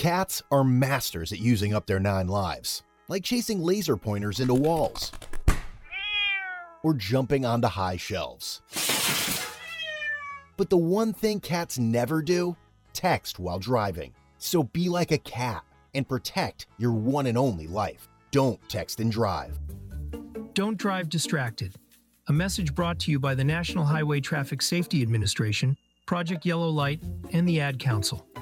Cats are masters at using up their 9 lives, like chasing laser pointers into walls or jumping onto high shelves. But the one thing cats never do? Text while driving. So be like a cat and protect your one and only life. Don't text and drive. Don't drive distracted. A message brought to you by the National Highway Traffic Safety Administration, Project Yellow Light, and the Ad Council.